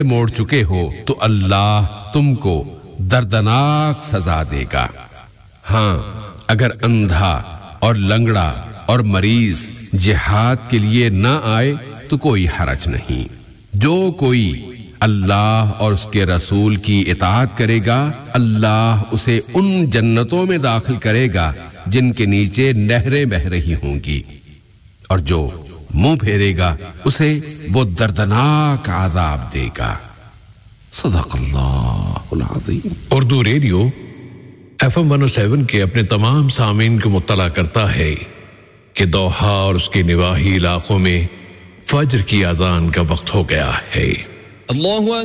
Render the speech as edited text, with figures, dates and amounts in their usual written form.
मोड़ चुके हो तो अल्लाह तुमको दर्दनाक सजा देगा। हाँ, अगर अंधा और लंगड़ा और मरीज जिहाद के लिए ना आए तो कोई हरज नहीं। जो कोई अल्लाह और उसके रसूल की इताअत करेगा, अल्लाह उसे उन जन्नतों में दाखिल करेगा जिनके नीचे नहरें बह रही होंगी, और जो मुंह फेरेगा उसे वो दर्दनाक आज़ाब देगा। सदक़ल्लाहुल अज़ीम। उर्दू रेडियो FM 107 के अपने तमाम सामीन को मुत्तला करता है कि दोहा और उसके निवाही इलाकों में फज्र की अज़ान का वक्त हो गया है। अल्लाहु